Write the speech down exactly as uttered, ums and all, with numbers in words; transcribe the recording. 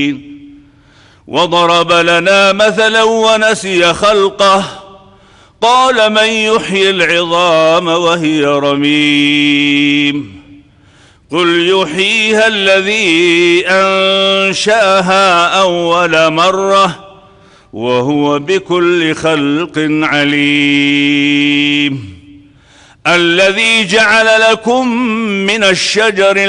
وضرب لنا مثلا ونسي خلقه قال من يحيي العظام وهي رميم قل يحييها الذي أنشأها أول مرة وهو بكل خلق عليم الذي جعل لكم من الشجر